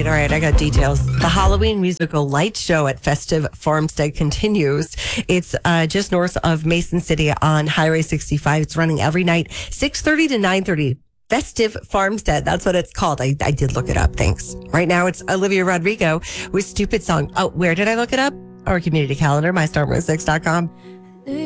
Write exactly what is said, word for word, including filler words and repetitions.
right, all right. I got details. The Halloween musical light show at Festive Farmstead continues. It's uh, just north of Mason City on Highway sixty-five. It's running every night, six thirty to nine thirty. Festive Farmstead. That's what it's called. I, I did look it up. Thanks. Right now, it's Olivia Rodrigo with Stupid Song. Oh, where did I look it up? Our community calendar, my star music dot com.